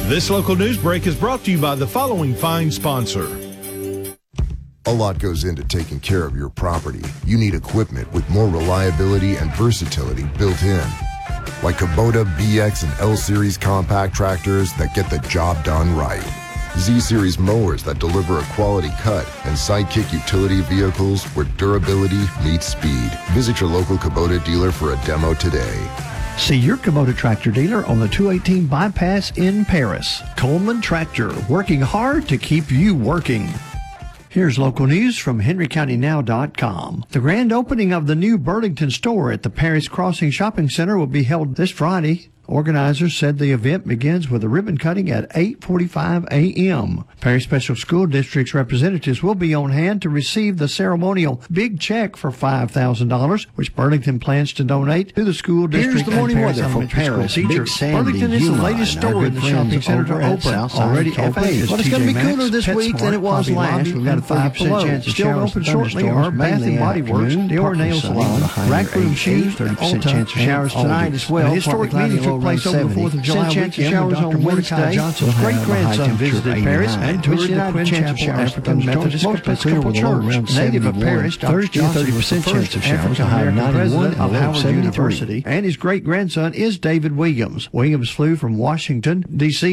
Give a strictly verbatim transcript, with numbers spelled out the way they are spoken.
This local news break is brought to you by the following fine sponsor. A lot goes into taking care of your property. You need equipment with more reliability and versatility built in. Like Kubota B X and L Series compact tractors that get the job done right. Z-Series mowers that deliver a quality cut, and Sidekick utility vehicles where durability meets speed. Visit your local Kubota dealer for a demo today. See your Kubota tractor dealer on the two eighteen bypass in Paris. Coleman Tractor, working hard to keep you working. Here's local news from henry county now dot com. The grand opening of the new Burlington store at the Paris Crossing Shopping Center will be held this Friday. Organizers said the event begins with a ribbon cutting at eight forty-five a.m. Perry Special School District's representatives will be on hand to receive the ceremonial big check for five thousand dollars, which Burlington plans to donate to the school district. Here's the morning weather for Paris. Big Sandy, Burlington is the latest store in the shopping center to open. Already open. Well, it's going to be cooler this week than it was last. We've got a five percent chance of Still showers open shortly are Bath and Body Works, Dior Nail Salon, Rack Room Shoes, thirty percent chance of showers tonight as well. Historic meeting took place over the fourth of July chance of weekend. showers Doctor on Mordecai Wednesday. Johnson's great-grandson visited Paris and toured the Quinn Chapel African Methodist Episcopal Church. Native of Paris, Doctor Johnson was the first African-American president of Howard University, and his great-grandson is David Williams. Williams flew from Washington, D C